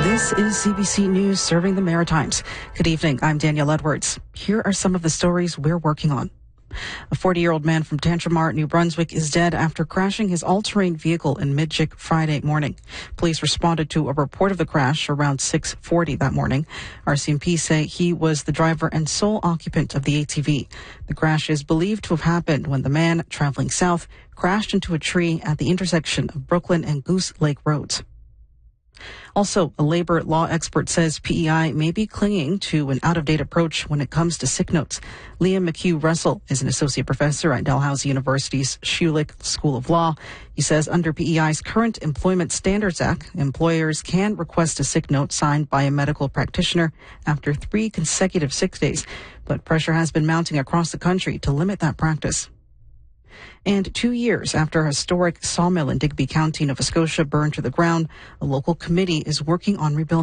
This is CBC News serving the Maritimes. Good evening. I'm Danielle Edwards. Here are some of the stories we're working on. A 40-year-old man from Tantramar, New Brunswick, is dead after crashing his all-terrain vehicle in Midgick Friday morning. Police responded to a report of the crash around 6:40 that morning. RCMP say he was the driver and sole occupant of the ATV. The crash is believed to have happened when the man, traveling south, crashed into a tree at the intersection of Brooklyn and Goose Lake Roads. Also, a labor law expert says PEI may be clinging to an out-of-date approach when it comes to sick notes. Liam McHugh Russell is an associate professor at Dalhousie University's Schulich School of Law. He says under PEI's current Employment Standards Act, employers can request a sick note signed by a medical practitioner after 3 consecutive sick days. But pressure has been mounting across the country to limit that practice. And 2 years after a historic sawmill in Digby County, Nova Scotia burned to the ground, a local committee is working on rebuilding